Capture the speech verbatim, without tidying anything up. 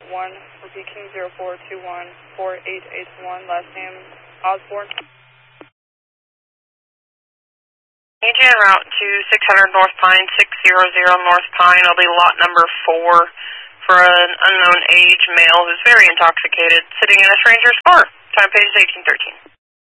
one, repeat King zero four two one four eight eight one, last name Osborne. Agent route to six hundred North Pine, six hundred North Pine. I'll be lot number four for an unknown age male who's very intoxicated, sitting in a stranger's car. Time page is eighteen thirteen.